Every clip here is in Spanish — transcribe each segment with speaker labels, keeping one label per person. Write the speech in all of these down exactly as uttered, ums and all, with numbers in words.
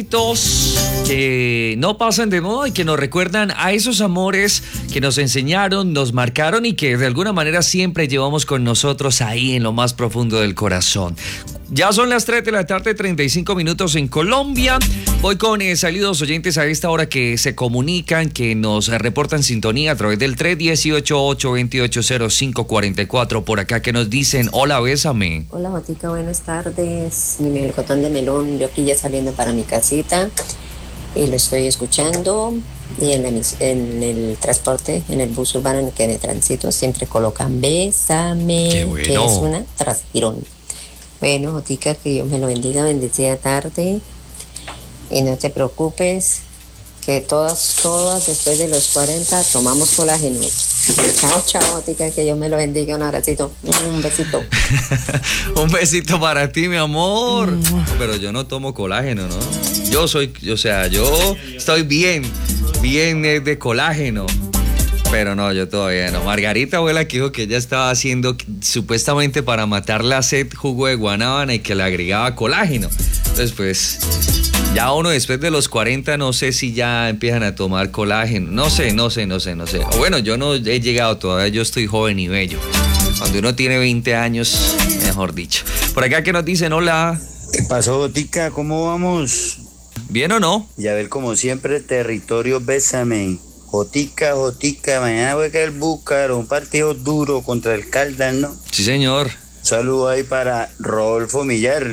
Speaker 1: Que no pasan de moda y que nos recuerdan a esos amores que nos enseñaron, nos marcaron y que de alguna manera siempre llevamos con nosotros ahí en lo más profundo del corazón. Ya son las tres de la tarde, treinta y cinco minutos en Colombia. Voy con eh, saludos oyentes a esta hora que se comunican, que nos eh, reportan sintonía a través del tres uno ocho, ocho dos ocho, cero cinco cuatro cuatro. Por acá que nos dicen, hola, bésame.
Speaker 2: Hola, Jotica, buenas tardes. Mi melocotón de melón, yo aquí ya saliendo para mi casita y lo estoy escuchando. Y en, la, en el transporte, en el bus urbano en el que me transito, siempre colocan bésame,
Speaker 1: Qué bueno.
Speaker 2: que es una trastirón. Bueno, Jotica, que Dios me lo bendiga, bendecida tarde. Y no te preocupes, que todas, todas después de los cuarenta tomamos colágeno. Chao, chao, Jotica, que Dios me lo bendiga. Un abracito, un besito.
Speaker 1: Un besito para ti, mi amor. Pero yo no tomo colágeno, ¿no? Yo soy, o sea, yo estoy bien, bien de colágeno. Pero no, yo todavía no. Margarita, abuela, que dijo que ella estaba haciendo supuestamente para matar la sed jugo de guanábana y que le agregaba colágeno. Entonces, pues, ya uno después de los cuarenta, no sé si ya empiezan a tomar colágeno. No sé, no sé, no sé, no sé. Bueno, yo no he llegado todavía, yo estoy joven y bello. Cuando uno tiene veinte años, mejor dicho. Por acá que nos dicen, hola.
Speaker 3: ¿Qué pasó, Botica? ¿Cómo vamos?
Speaker 1: ¿Bien o no?
Speaker 3: Ya ver, como siempre, territorio bésame. Jotica, Jotica, mañana juega el Búcaro, un partido duro contra el Caldas, ¿no?
Speaker 1: Sí, señor.
Speaker 3: Saludo ahí para Rodolfo Millar,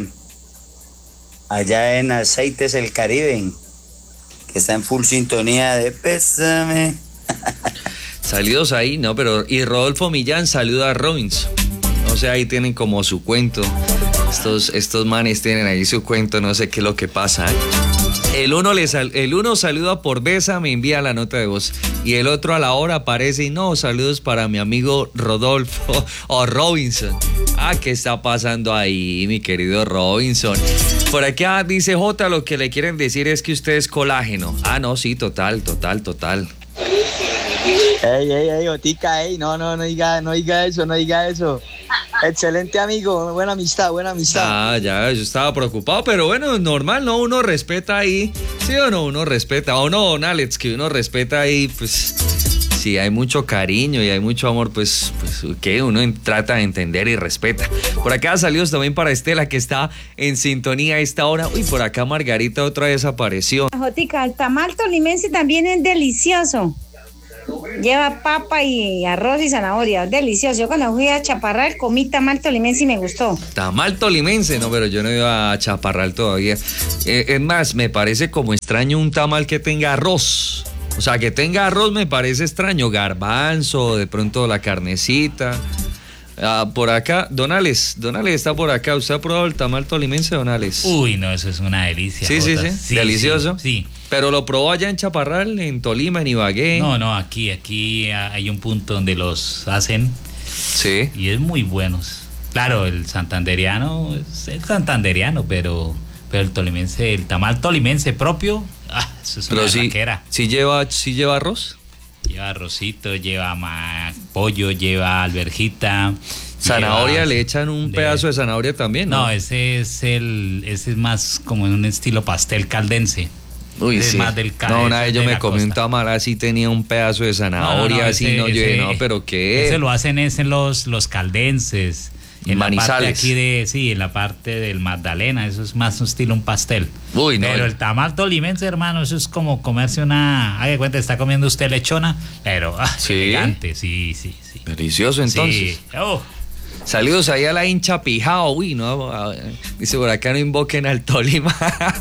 Speaker 3: allá en Aceites el Caribe, que está en full sintonía de bésame.
Speaker 1: Saludos ahí, no, pero y Rodolfo Millán saluda a Robinson. O sea, ahí tienen como su cuento. Estos, estos manes tienen ahí su cuento, no sé qué es lo que pasa, ¿eh? El uno, le sal, el uno saluda por besa, me envía la nota de voz. Y el otro a la hora aparece y no, saludos para mi amigo Rodolfo o Robinson. Ah, ¿qué está pasando ahí, mi querido Robinson? Por acá dice J, lo que le quieren decir es que usted es colágeno. Ah, no, sí, total, total, total.
Speaker 4: Ey, ey, ey, Jotica, ey, no, no, no diga, no diga eso, no diga eso. Excelente amigo, buena amistad, buena amistad.
Speaker 1: Ah, ya, yo estaba preocupado, pero bueno, normal, ¿no? Uno respeta ahí, ¿sí o no? Uno respeta, o no, don Alex, que uno respeta ahí, pues, si hay mucho cariño y hay mucho amor, pues, pues, que uno trata de entender y respeta. Por acá saludos también para Estela, que está en sintonía a esta hora. Uy, por acá Margarita otra vez apareció.
Speaker 5: Jotica, el tamal tolimense también es delicioso. Lleva papa y arroz y zanahoria, delicioso. Yo cuando fui a Chaparral comí tamal tolimense y me gustó.
Speaker 1: Tamal tolimense, no, pero yo no iba a Chaparral todavía. Eh, es más, me parece como extraño un tamal que tenga arroz. O sea, que tenga arroz me parece extraño. Garbanzo, de pronto la carnecita. Ah, por acá, Donales, Donales está por acá. ¿Usted ha probado el tamal tolimense, Donales?
Speaker 6: Uy, no, eso es una delicia.
Speaker 1: Sí, sí, sí,
Speaker 6: sí,
Speaker 1: delicioso.
Speaker 6: Sí, sí.
Speaker 1: ¿Pero lo probó allá en Chaparral, en Tolima, en Ibagué?
Speaker 6: No, no, aquí, aquí hay un punto donde los hacen.
Speaker 1: Sí.
Speaker 6: Y es muy buenos. Claro, el santanderiano es el santanderiano, pero, pero el tolimense, el tamal tolimense propio, ah, eso es una
Speaker 1: pero sí,
Speaker 6: raquera.
Speaker 1: ¿sí lleva, sí lleva arroz?
Speaker 6: Lleva arrocito, lleva ma, pollo, lleva alverjita.
Speaker 1: Zanahoria,
Speaker 6: lleva,
Speaker 1: le echan un de, pedazo de zanahoria también, ¿no?
Speaker 6: No, ese es el, ese es más como en un estilo pastel caldense.
Speaker 1: Uy,
Speaker 6: es
Speaker 1: sí.
Speaker 6: Más del
Speaker 1: no, una vez yo me comí
Speaker 6: costa.
Speaker 1: un tamal así, tenía un pedazo de zanahoria, no, no, no,
Speaker 6: así,
Speaker 1: ese, no, yo
Speaker 6: ese,
Speaker 1: no, pero ¿qué?
Speaker 6: Ese lo hacen es en los, los caldenses. En
Speaker 1: Manizales.
Speaker 6: La parte aquí de, sí, en la parte del Magdalena, eso es más un estilo un pastel.
Speaker 1: Uy, no.
Speaker 6: Pero el tamal tolimense, hermano, eso es como comerse una, haga de cuenta, está comiendo usted lechona, pero ah,
Speaker 1: ¿sí?
Speaker 6: Elegante, sí, sí, sí.
Speaker 1: Delicioso entonces.
Speaker 6: Sí. Oh.
Speaker 1: Saludos ahí a la hincha Pijao. Uy, no, dice por acá no invoquen al Tolima.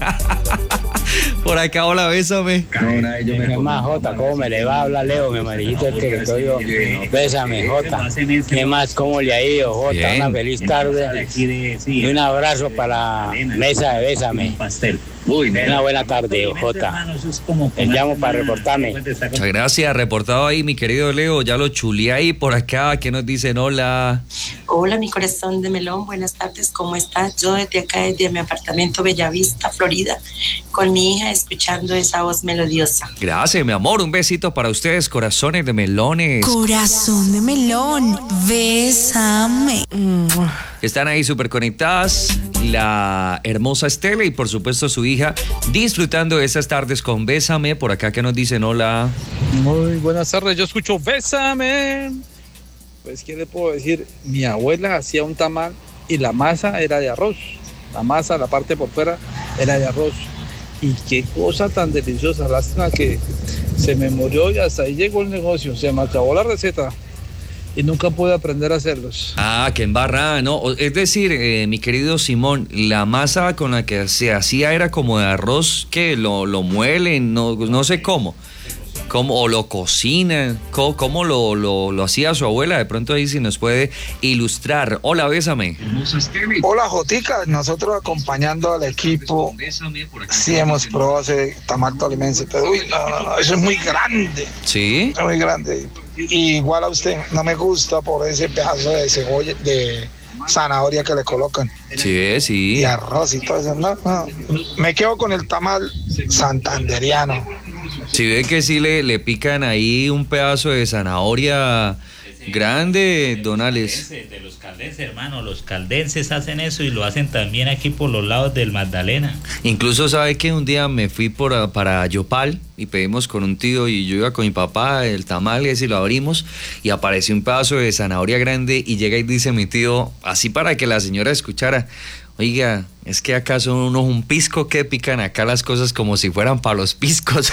Speaker 1: Por acá, hola, bésame.
Speaker 7: ¿Qué más, Jota? ¿Cómo me le va a hablar, Leo, mi amarillito del territorio? Bésame, Jota. ¿Qué más? ¿Cómo le ha ido, Jota? Bien. Una feliz tarde y un abrazo para la mesa de Bésame. Uy, una buena tarde, Jota. Te llamo para reportarme.
Speaker 1: Muchas gracias, reportado ahí, mi querido Leo. Ya lo chuleé ahí por acá. ¿Qué nos dicen? Hola.
Speaker 8: Hola, mi corazón de melón. Buenas tardes, ¿cómo estás? Yo desde acá, desde mi apartamento Bellavista, Florida, con mi hija, escuchando esa voz melodiosa.
Speaker 1: Gracias, mi amor. Un besito para ustedes, corazones de melones.
Speaker 9: Corazón de melón, bésame.
Speaker 1: Están ahí súper conectadas. la hermosa Estela y por supuesto su hija, disfrutando de estas tardes con Bésame. Por acá que nos dicen hola.
Speaker 9: Muy buenas tardes, yo escucho Bésame. Pues, ¿qué le puedo decir? Mi abuela hacía un tamal y la masa era de arroz. La masa, la parte por fuera, era de arroz. Y qué cosa tan deliciosa. Lástima que se me murió y hasta ahí llegó el negocio. Se me acabó la receta y nunca pude aprender a hacerlos.
Speaker 1: Ah, qué embarrada, ¿no? Es decir, eh, mi querido Simón, la masa con la que se hacía era como de arroz, que lo, lo muelen, no, no sé cómo. ¿Cómo, o lo cocinan? ¿Cómo, cómo lo, lo, lo hacía su abuela? De pronto ahí sí nos puede ilustrar. Hola, Bésame.
Speaker 10: Hola, Jotica. Nosotros acompañando al equipo, sí hemos probado ese tamal tolimense, pero uy, no, no, no, eso es muy grande.
Speaker 1: ¿Sí?
Speaker 10: Es muy grande. Y igual a usted, no me gusta por ese pedazo de cebolla, de zanahoria que le colocan.
Speaker 1: Sí, sí.
Speaker 10: Y arroz y todo eso. No, no. Me quedo con el tamal santanderiano.
Speaker 1: Si ve que sí le, le pican ahí un pedazo de zanahoria grande, Donales.
Speaker 6: De los caldenses, hermano, los caldenses hacen eso y lo hacen también aquí por los lados del Magdalena.
Speaker 1: Incluso sabe que un día me fui por, para Yopal y pedimos con un tío y yo iba con mi papá el tamal y así lo abrimos y apareció un pedazo de zanahoria grande y llega y dice mi tío, así para que la señora escuchara, oiga, es que acá son unos un pisco que pican acá las cosas como si fueran para los piscos.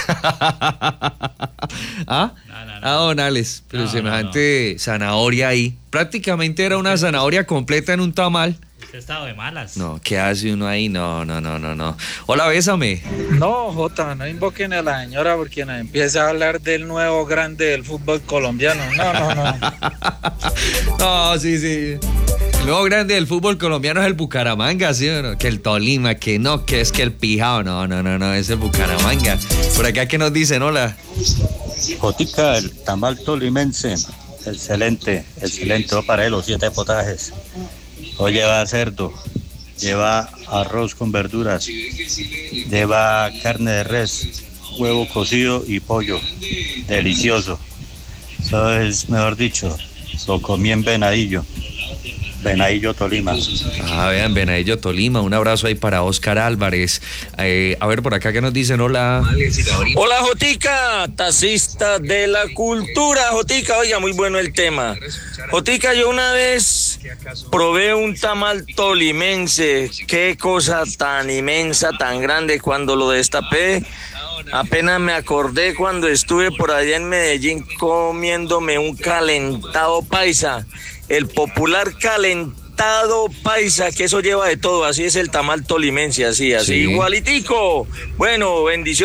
Speaker 1: ¿Ah?
Speaker 6: No, no, no.
Speaker 1: Ah, Donales, pero
Speaker 6: No,
Speaker 1: semejante
Speaker 6: no,
Speaker 1: zanahoria ahí. Prácticamente era una zanahoria completa en un tamal.
Speaker 6: Usted estaba de malas.
Speaker 1: No, ¿qué hace uno ahí? No, no, no, no, no. Hola, Bésame.
Speaker 9: No, Jota, no invoquen a la señora porque nos empieza a hablar del nuevo grande del fútbol colombiano. No, no, no.
Speaker 1: No, sí, sí. El nuevo grande del fútbol colombiano es el Bucaramanga, ¿sí o no? Que el Tolima, que no, que es que el Pijao. No, no, no, no, es el Bucaramanga. Por acá que nos dicen, hola.
Speaker 11: Jotica, el tamal tolimense, excelente, excelente, va para él los siete potajes. Hoy lleva cerdo, lleva arroz con verduras, lleva carne de res, huevo cocido y pollo, delicioso. Eso es, mejor dicho, lo comí en Venadillo. Venadillo, Tolima.
Speaker 1: Ah, vean, Venadillo, Tolima. Un abrazo ahí para Oscar Álvarez. Eh, a ver, por acá que nos dicen, hola.
Speaker 12: Hola, Jotica, taxista de la cultura. Jotica, oiga, muy bueno el tema. Jotica, yo una vez probé un tamal tolimense. Qué cosa tan inmensa, tan grande. Cuando lo destapé, apenas me acordé cuando estuve por allá en Medellín comiéndome un calentado paisa. El popular calentado paisa, que eso lleva de todo, así es el tamal tolimense, así, así, sí. Igualitico. Bueno, bendiciones.